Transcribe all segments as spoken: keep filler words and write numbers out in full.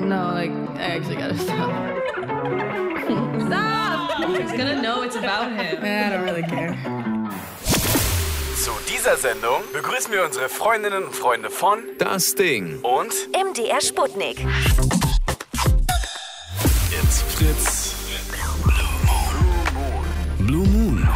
No, like, I actually gotta stop. Stop! He's gonna know it's about him. I don't really care. Zu dieser Sendung begrüßen wir unsere Freundinnen und Freunde von Das Ding und M D R Sputnik. It's Fritz. Blue Moon.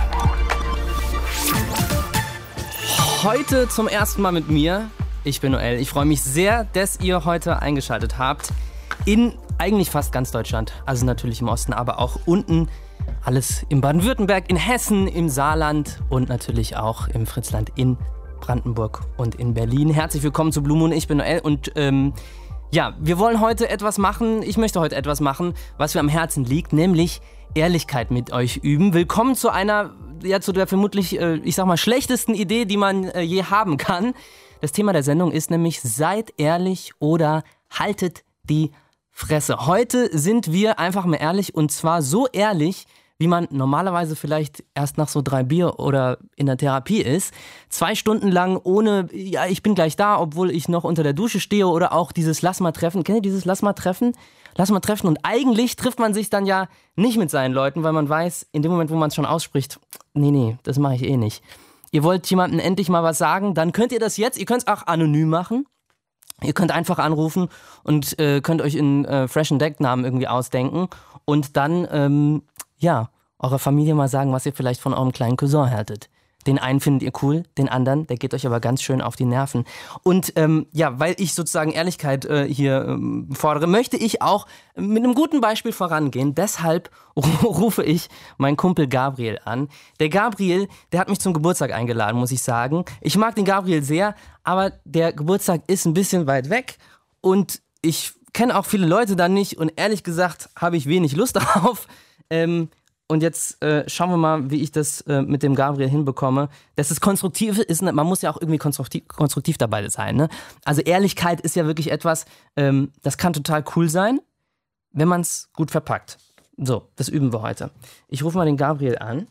Heute zum ersten Mal mit mir. Ich bin Noel. Ich freue mich sehr, dass ihr heute eingeschaltet habt. In eigentlich fast ganz Deutschland. Also natürlich im Osten, aber auch unten. Alles in Baden-Württemberg, in Hessen, im Saarland und natürlich auch im Fritzland in Brandenburg und in Berlin. Herzlich willkommen zu Blue Moon. Ich bin Noel und ähm, ja, wir wollen heute etwas machen. Ich möchte heute etwas machen, was mir am Herzen liegt, nämlich Ehrlichkeit mit euch üben. Willkommen zu einer, ja, zu der vermutlich, äh, ich sag mal, schlechtesten Idee, die man äh, je haben kann. Das Thema der Sendung ist nämlich: Seid ehrlich oder haltet die Fresse. Heute sind wir einfach mal ehrlich, und zwar so ehrlich, wie man normalerweise vielleicht erst nach so drei Bier oder in der Therapie ist. Zwei Stunden lang ohne, ja, ich bin gleich da, obwohl ich noch unter der Dusche stehe, oder auch dieses Lass mal treffen. Kennt ihr dieses Lass mal treffen? Lass mal treffen. Und eigentlich trifft man sich dann ja nicht mit seinen Leuten, weil man weiß, in dem Moment, wo man es schon ausspricht, nee, nee, das mache ich eh nicht. Ihr wollt jemandem endlich mal was sagen, dann könnt ihr das jetzt, ihr könnt es auch anonym machen. Ihr könnt einfach anrufen und äh, könnt euch einen äh, freshen Decknamen irgendwie ausdenken und dann, ähm, ja, eurer Familie mal sagen, was ihr vielleicht von eurem kleinen Cousin haltet. Den einen findet ihr cool, den anderen, der geht euch aber ganz schön auf die Nerven. Und ähm, ja, weil ich sozusagen Ehrlichkeit äh, hier ähm, fordere, möchte ich auch mit einem guten Beispiel vorangehen. Deshalb rufe ich meinen Kumpel Gabriel an. Der Gabriel, der hat mich zum Geburtstag eingeladen, muss ich sagen. Ich mag den Gabriel sehr, aber der Geburtstag ist ein bisschen weit weg und ich kenne auch viele Leute da nicht und ehrlich gesagt habe ich wenig Lust darauf. Ähm, Und jetzt äh, schauen wir mal, wie ich das äh, mit dem Gabriel hinbekomme. Dass es konstruktiv ist, man muss ja auch irgendwie konstruktiv, konstruktiv dabei sein. Ne? Also Ehrlichkeit ist ja wirklich etwas, ähm, das kann total cool sein, wenn man es gut verpackt. So, das üben wir heute. Ich rufe mal den Gabriel an.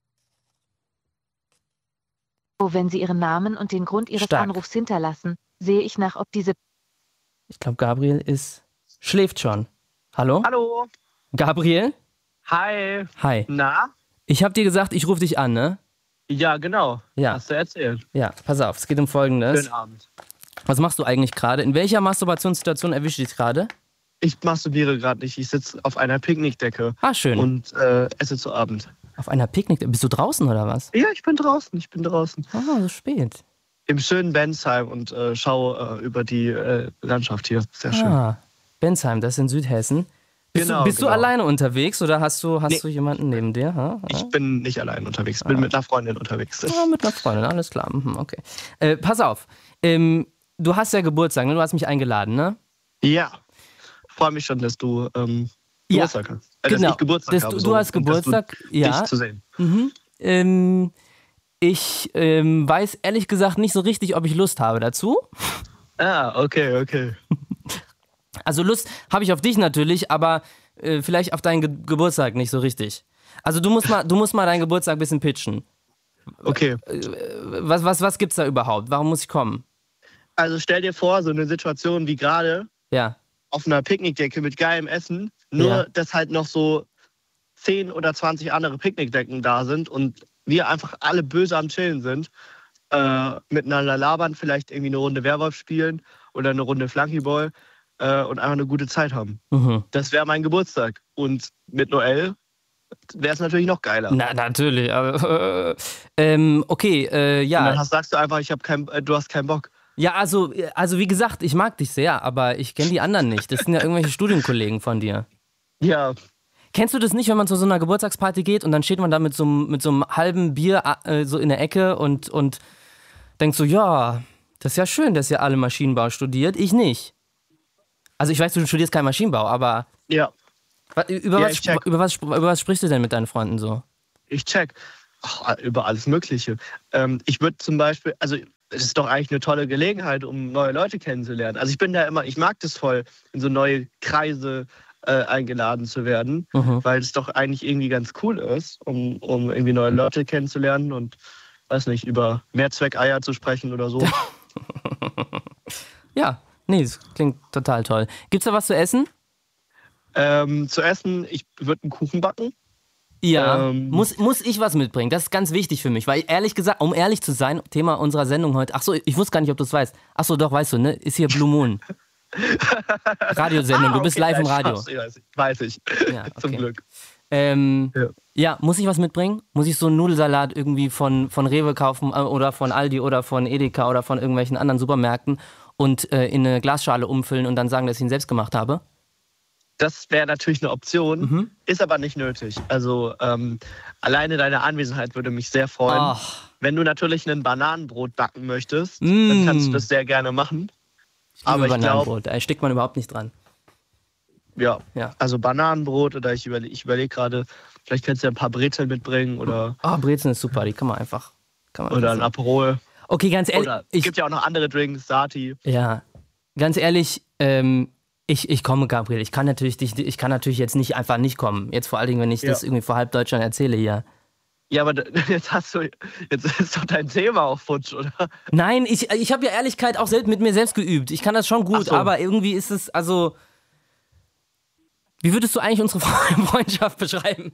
Wenn Sie Ihren Namen und den Grund Ihres Stark. Anrufs hinterlassen, sehe ich nach, ob diese... Ich glaube, Gabriel ist schläft schon. Hallo? Hallo. Gabriel? Hi. Hi. Na? Ich habe dir gesagt, ich rufe dich an, ne? Ja, genau. Ja. Hast du erzählt. Ja, pass auf, es geht um Folgendes. Schönen Abend. Was machst du eigentlich gerade? In welcher Masturbationssituation erwische ich dich gerade? Ich masturbiere gerade nicht. Ich sitze auf einer Picknickdecke Ah, schön. und äh, esse zu Abend. Auf einer Picknick? Bist du draußen oder was? Ja, ich bin draußen. Ich bin draußen. Ah, so spät. Im schönen Bensheim und äh, schaue äh, über die äh, Landschaft hier. Sehr schön. Ah, Bensheim, das ist in Südhessen. Bist, Genau, du, bist genau. du alleine unterwegs oder hast du, hast Nee. du jemanden neben dir? Ha? Ha? Ich bin nicht allein unterwegs. Bin mit einer Freundin unterwegs. Ah, mit einer Freundin, alles klar. Mhm, okay. Äh, pass auf, ähm, du hast ja Geburtstag, ne? Du hast mich eingeladen, ne? Ja. Freue mich schon, dass du ähm, Ja, Geburtstag hast. Äh, genau. Dass ich Geburtstag Dass habe. du- so. du hast Und dass Geburtstag, du, ja. Dich zu sehen. Mhm. Ähm, ich ähm, weiß ehrlich gesagt nicht so richtig, ob ich Lust habe dazu. Ah, okay, okay. Also Lust habe ich auf dich natürlich, aber äh, vielleicht auf deinen Ge- Geburtstag nicht so richtig. Also du musst mal, du musst mal deinen Geburtstag ein bisschen pitchen. Okay. Was, was, was gibt's da überhaupt? Warum muss ich kommen? Also stell dir vor, so eine Situation wie gerade Ja. auf einer Picknickdecke mit geilem Essen, nur Ja. dass halt noch so zehn oder zwanzig andere Picknickdecken da sind und wir einfach alle böse am Chillen sind, äh, miteinander labern, vielleicht irgendwie eine Runde Werwolf spielen oder eine Runde Flunkyball äh, und einfach eine gute Zeit haben. Mhm. Das wäre mein Geburtstag. Und mit Noel wäre es natürlich noch geiler. Na, natürlich. Aber, äh, ähm, okay, äh, Und ja. dann hast, sagst du einfach, ich hab kein, äh, du hast keinen Bock. Ja, also, also wie gesagt, ich mag dich sehr, aber ich kenne die anderen nicht. Das sind ja irgendwelche Studienkollegen von dir. Ja, Kennst du das nicht, wenn man zu so einer Geburtstagsparty geht und dann steht man da mit so, einem- mit so einem halben Bier äh, so in der Ecke und, und denkt so, ja, das ist ja schön, dass ihr alle Maschinenbau studiert, ich nicht. Also ich weiß, du studierst keinen Maschinenbau, aber ja, wa- über, Ja, was, ich check. über, was, über was sprichst du denn mit deinen Freunden so? ich check. Ach, über alles Mögliche. Ähm, ich würde zum Beispiel, also es ist doch eigentlich eine tolle Gelegenheit, um neue Leute kennenzulernen. Also ich bin da immer, ich mag das voll, in so neue Kreise äh, eingeladen zu werden, Mhm. weil es doch eigentlich irgendwie ganz cool ist, um, um irgendwie neue Leute kennenzulernen und, weiß nicht, über Mehrzweckeier zu sprechen oder so. Ja, Nee, das klingt total toll. Gibt's da was zu essen? Ähm, zu essen, ich würde einen Kuchen backen. Ja. Ähm, muss, muss ich was mitbringen? Das ist ganz wichtig für mich, weil ehrlich gesagt, um ehrlich zu sein, Thema unserer Sendung heute, ach so, ich wusste gar nicht, ob du es weißt. Ach so, doch, weißt du, ne? Ist hier Blue Moon. Radiosendung, ah, du bist okay, live im nein, Radio. Spaß, weiß ich. Weiß ich. Ja, okay. Zum Glück. Ähm, Ja. ja, muss ich was mitbringen? Muss ich so einen Nudelsalat irgendwie von, von Rewe kaufen äh, oder von Aldi oder von Edeka oder von irgendwelchen anderen Supermärkten und äh, in eine Glasschale umfüllen und dann sagen, dass ich ihn selbst gemacht habe? Das wäre natürlich eine Option, Mhm. ist aber nicht nötig. Also ähm, alleine deine Anwesenheit würde mich sehr freuen. Ach, Wenn du natürlich ein Bananenbrot backen möchtest, Mm. dann kannst du das sehr gerne machen. ich liebe Aber ich glaube, Bananenbrot. Da steckt man überhaupt nicht dran. ja, Ja. also Bananenbrot oder ich überlege ich überleg gerade, vielleicht kannst du ja ein paar Brezeln mitbringen oder, Ah, Brezeln ist super, die kann man einfach. Kann man oder ein einfach- Aperol. Okay, ganz ehrlich, Oder es ich, gibt ja auch noch andere Drinks, Sati. ja, ganz ehrlich, ähm, ich, ich komme, Gabriel. Ich kann natürlich dich, ich kann natürlich jetzt nicht einfach nicht kommen. Jetzt vor allen Dingen, wenn ich Ja. das irgendwie vor halb Deutschland erzähle hier. Ja, aber d- jetzt hast du, jetzt ist doch dein Thema auch futsch, oder? Nein, ich, ich habe ja Ehrlichkeit auch selbst mit mir selbst geübt. Ich kann das schon gut, Ach so. aber irgendwie ist es, also. Wie würdest du eigentlich unsere Freundschaft beschreiben?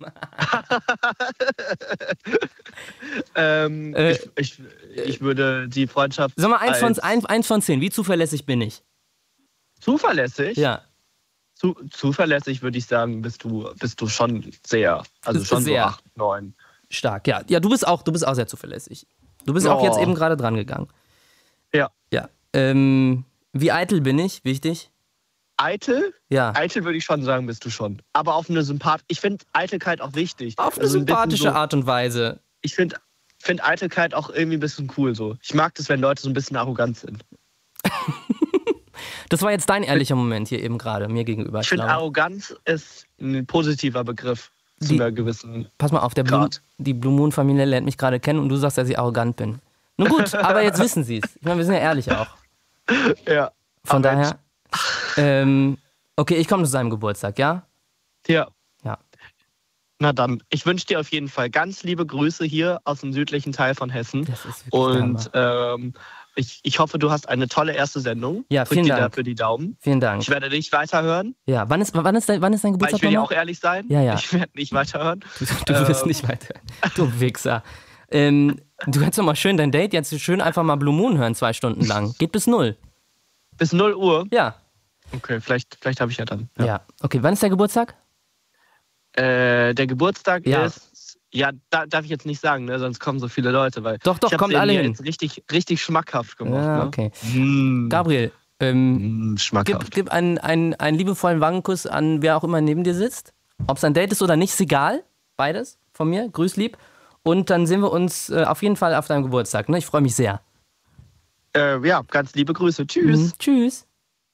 Ähm, Äh, ich, ich, ich würde die Freundschaft Sag mal, eins von, als ein, eins von zehn. Wie zuverlässig bin ich? zuverlässig. Ja. Zu, zuverlässig würde ich sagen, bist du, bist du schon sehr. Also Bist schon sehr. so acht, neun. Stark, ja. Ja, du bist auch, du bist auch sehr zuverlässig. Du bist auch Oh. jetzt eben gerade dran gegangen. Ja. Ja. Ähm, wie eitel bin ich? Wichtig. Eitel? Ja. Eitel würde ich schon sagen, bist du schon. Aber auf eine Sympath. Ich finde Eitelkeit auch wichtig. Auf eine Also ein bisschen sympathische so, Art und Weise. Ich finde find Eitelkeit auch irgendwie ein bisschen cool so. Ich mag das, wenn Leute so ein bisschen arrogant sind. Das war jetzt dein ehrlicher Moment hier eben gerade, mir gegenüber. Ich finde, glaube. Arroganz ist ein positiver Begriff zu Die- einer gewissen. Pass mal auf, der Blue, Grad. die Blue Moon Familie lernt mich gerade kennen und du sagst, dass ich arrogant bin. Nun gut, aber jetzt wissen sie es. Ich meine, wir sind ja ehrlich auch. Ja. Von Aber daher, ähm, okay, ich komme zu seinem Geburtstag, ja? Ja. Ja. Na dann, ich wünsche dir auf jeden Fall ganz liebe Grüße hier aus dem südlichen Teil von Hessen. Das ist wirklich Und der ähm, ich, ich hoffe, du hast eine tolle erste Sendung. Ja, Drück vielen dir Dank. dafür die Daumen. Vielen Dank. Ich werde nicht weiterhören, Ja, wann ist, wann ist, dein, wann ist dein weil Geburtstag ich will ja nochmal? auch ehrlich sein. Ja, ja. Ich werde nicht weiterhören. Du, du wirst Ähm. nicht weiter. Du Wichser. Ähm, du hättest doch mal schön dein Date jetzt schön einfach mal Blue Moon hören, zwei Stunden lang. Geht bis null. Bis null Uhr? Ja. Okay, vielleicht, vielleicht habe ich ja dann. Ja. Okay, wann ist der Geburtstag? Äh, der Geburtstag Ja. ist. Ja, da, darf ich jetzt nicht sagen, ne? Sonst kommen so viele Leute. Weil Doch, doch, ich hab's kommt denen alle hier hin. Jetzt richtig, richtig schmackhaft gemacht. Ja, ne? okay. Mm, Gabriel, ähm, mm, schmackhaft. gib, gib einen, einen, einen liebevollen Wangenkuss an wer auch immer neben dir sitzt. Ob es ein Date ist oder nicht, ist egal. Beides von mir. Grüß lieb. Und dann sehen wir uns äh, auf jeden Fall auf deinem Geburtstag. Ne? Ich freue mich sehr. Äh, ja, ganz liebe Grüße. Tschüss. Mhm. Tschüss.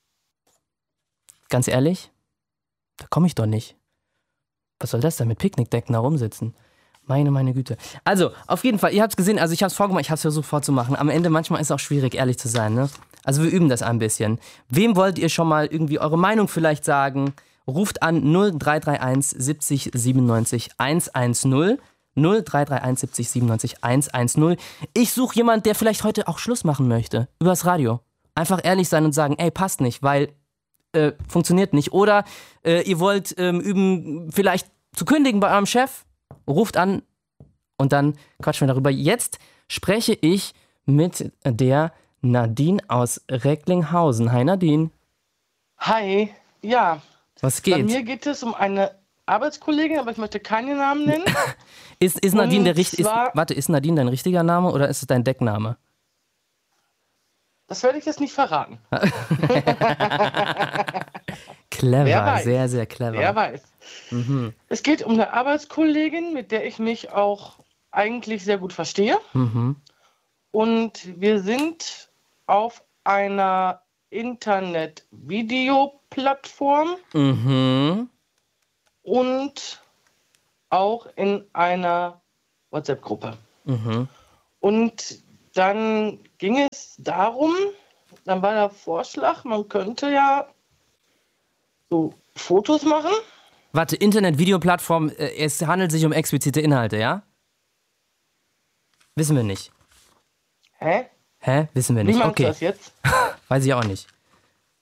Ganz ehrlich, da komme ich doch nicht. Was soll das denn mit Picknickdecken da rumsitzen? Meine, meine Güte. Also, auf jeden Fall, ihr habt es gesehen, also ich habe es vorgemacht, ich habe es versucht vorzumachen. Am Ende manchmal ist es auch schwierig, ehrlich zu sein, ne? Also wir üben das ein bisschen. Wem wollt ihr schon mal irgendwie eure Meinung vielleicht sagen? Ruft an null drei drei eins siebzig siebenundneunzig hundertzehn. null drei drei eins siebzig siebenundneunzig hundertzehn. Ich suche jemanden, der vielleicht heute auch Schluss machen möchte. Übers Radio. Einfach ehrlich sein und sagen, ey, passt nicht, weil äh, funktioniert nicht. Oder äh, ihr wollt ähm, üben, vielleicht zu kündigen bei eurem Chef. Ruft an und dann quatschen wir darüber. Jetzt spreche ich mit der Nadine aus Recklinghausen. Hi Nadine. Hi, ja, Was bei geht? mir geht es um eine Arbeitskollegin, aber ich möchte keinen Namen nennen. Ist, ist Nadine Und der richt- ist, zwar- warte, ist Nadine dein richtiger Name oder ist es dein Deckname? Das werde ich jetzt nicht verraten. Clever, Wer weiß. sehr, sehr clever. Wer weiß. Mhm. Es geht um eine Arbeitskollegin, mit der ich mich auch eigentlich sehr gut verstehe. Mhm. Und wir sind auf einer Internet-Video-Plattform Mhm. und auch in einer WhatsApp-Gruppe. Mhm. Und dann ging es darum, dann war der Vorschlag, man könnte ja so Fotos machen. Warte, Internet-Videoplattform, äh, es handelt sich um explizite Inhalte, ja? Wissen wir nicht. Hä? Hä? Wissen wir Wie nicht. meinst du Okay, das jetzt? weiß ich auch nicht.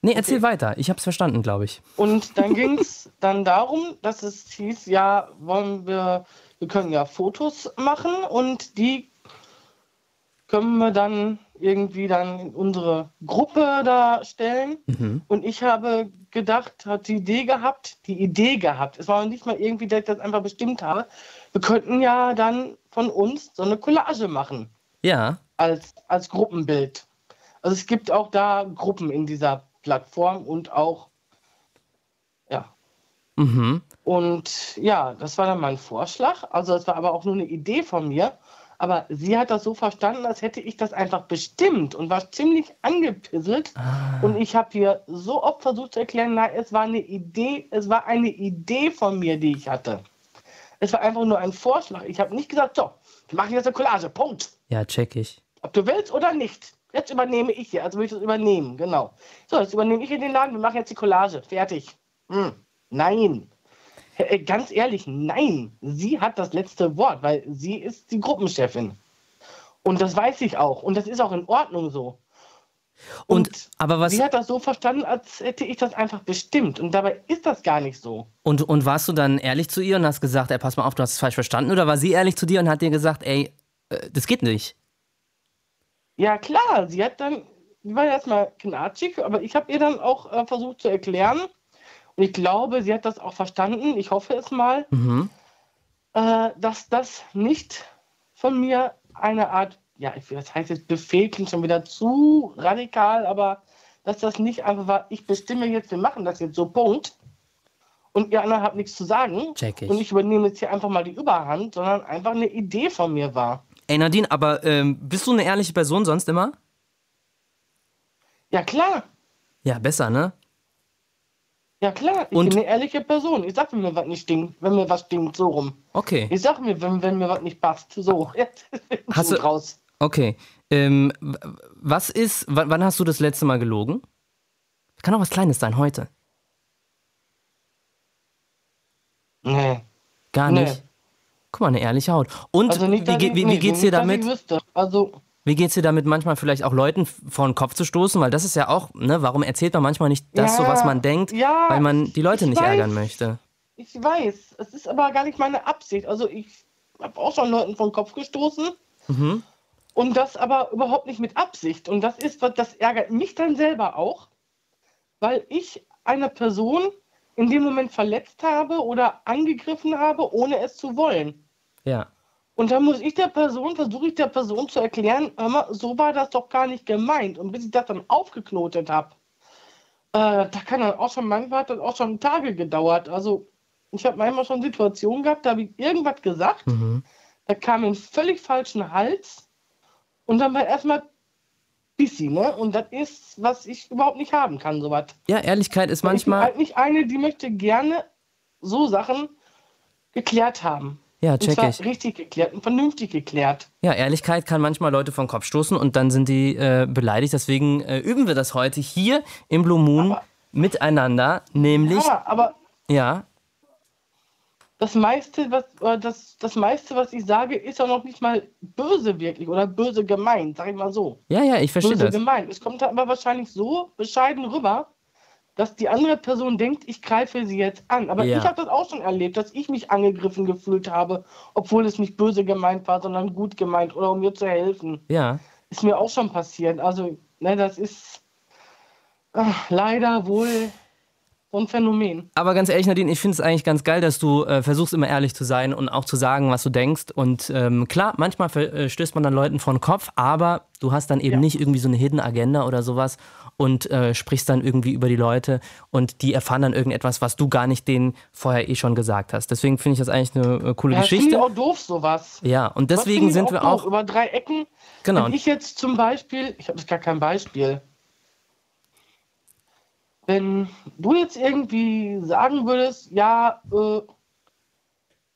Nee, erzähl okay. weiter. Ich hab's verstanden, glaube ich. Und dann ging es dann darum, dass es hieß, ja, wollen wir, wir können ja Fotos machen und die können wir dann irgendwie dann in unsere Gruppe da stellen. Mhm. Und ich habe gedacht, hat die Idee gehabt, die Idee gehabt. Es war nicht mal irgendwie, dass ich das einfach bestimmt habe. Wir könnten ja dann von uns so eine Collage machen. Ja. Als, als Gruppenbild. Also es gibt auch da Gruppen in dieser Plattform und auch, ja. Mhm. Und ja, das war dann mein Vorschlag. Also das war aber auch nur eine Idee von mir. Aber sie hat das so verstanden, als hätte ich das einfach bestimmt und war ziemlich angepisselt. Ah. Und ich habe hier so oft versucht zu erklären, na, es war eine Idee, es war eine Idee von mir, die ich hatte. Es war einfach nur ein Vorschlag. Ich habe nicht gesagt, so, wir machen jetzt eine Collage, Punkt. Ja, check ich. Ob du willst oder nicht. Jetzt übernehme ich hier, also will ich das übernehmen, genau. So, jetzt übernehme ich hier den Laden, wir machen jetzt die Collage, fertig. Hm. Nein. Ganz ehrlich, nein. Sie hat das letzte Wort, weil sie ist die Gruppenchefin. Und das weiß ich auch. Und das ist auch in Ordnung so. Und, und aber was? Sie hat das so verstanden, als hätte ich das einfach bestimmt. Und dabei ist das gar nicht so. Und, und warst du dann ehrlich zu ihr und hast gesagt, ey, pass mal auf, du hast es falsch verstanden? Oder war sie ehrlich zu dir und hat dir gesagt, ey, das geht nicht? Ja, klar. Sie hat dann, die war erstmal knatschig, aber ich habe ihr dann auch äh, versucht zu erklären. Und ich glaube, sie hat das auch verstanden, ich hoffe es mal, mhm. äh, dass das nicht von mir eine Art, ja, das heißt jetzt Befehl, klingt schon wieder zu radikal, aber dass das nicht einfach war, ich bestimme jetzt, wir machen das jetzt so, Punkt. Und ihr anderen habt nichts zu sagen. Check ich. Und ich übernehme jetzt hier einfach mal die Überhand, sondern einfach eine Idee von mir war. Ey Nadine, aber ähm, bist du eine ehrliche Person sonst immer? Ja, klar. Ja, besser, ne? Ja klar, ich und bin eine ehrliche Person. Ich sag, wenn mir was nicht stinkt, wenn mir was stinkt, so rum. Okay. Ich sag mir, wenn, wenn mir was nicht passt, so. Jetzt hast du raus. Okay. Ähm, was ist, w- wann hast du das letzte Mal gelogen? Kann auch was Kleines sein, heute. Nee. Gar nee. nicht? Guck mal, eine ehrliche Haut. Und also nicht, wie, wie, wie, nee, wie geht's dir damit? Also Wie geht's dir damit, manchmal vielleicht auch Leuten vor den Kopf zu stoßen? Weil das ist ja auch, ne, warum erzählt man manchmal nicht das, ja, so was man denkt? Ja, weil man die Leute nicht weiß, ärgern möchte. Ich weiß, es ist aber gar nicht meine Absicht. Also ich habe auch schon Leuten vor den Kopf gestoßen. Mhm. Und das aber überhaupt nicht mit Absicht. Und das ist, das ärgert mich dann selber auch, weil ich eine Person in dem Moment verletzt habe oder angegriffen habe, ohne es zu wollen. Ja. Und dann muss ich der Person, versuche ich der Person zu erklären, hör mal, so war das doch gar nicht gemeint. Und bis ich das dann aufgeknotet habe, äh, da kann dann auch schon, manchmal hat das auch schon Tage gedauert. Also ich habe manchmal schon Situationen gehabt, da habe ich irgendwas gesagt, mhm. da kam einen völlig falschen Hals und dann war erstmal Bissi, ne? Und das ist, was ich überhaupt nicht haben kann, sowas. Ja, Ehrlichkeit ist manchmal... Ich bin halt nicht eine, die möchte gerne so Sachen geklärt haben. Ja, check und zwar ich. richtig geklärt und vernünftig geklärt. Ja, Ehrlichkeit kann manchmal Leute vom Kopf stoßen und dann sind die äh, beleidigt. Deswegen äh, üben wir das heute hier im Blue Moon aber, miteinander, nämlich... Ja, aber... Ja. Das meiste, was, das, das meiste, was ich sage, ist auch noch nicht mal böse wirklich oder böse gemeint, sag ich mal so. Ja, ja, ich verstehe böse das. Böse gemeint. Es kommt aber wahrscheinlich so bescheiden rüber, dass die andere Person denkt, ich greife sie jetzt an. Aber ja. ich habe das auch schon erlebt, dass ich mich angegriffen gefühlt habe, obwohl es nicht böse gemeint war, sondern gut gemeint oder um mir zu helfen. Ja. Ist mir auch schon passiert. Also, ne, das ist ach, leider wohl... so ein Phänomen. Aber ganz ehrlich, Nadine, ich finde es eigentlich ganz geil, dass du äh, versuchst, immer ehrlich zu sein und auch zu sagen, was du denkst. Und ähm, klar, manchmal äh, stößt man dann Leuten vor den Kopf, aber du hast dann eben ja. nicht irgendwie so eine Hidden Agenda oder sowas und äh, sprichst dann irgendwie über die Leute und die erfahren dann irgendetwas, was du gar nicht denen vorher eh schon gesagt hast. Deswegen finde ich das eigentlich eine äh, coole ja, Geschichte. Das finde ich auch doof, sowas. Ja, und deswegen sind auch wir doof. auch... Über drei Ecken. Genau. Wenn ich jetzt zum Beispiel, ich habe jetzt gar kein Beispiel, wenn du jetzt irgendwie sagen würdest, ja, äh,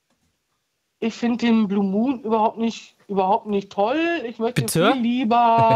ich finde den Blue Moon überhaupt nicht, überhaupt nicht toll, ich möchte Bitte? viel lieber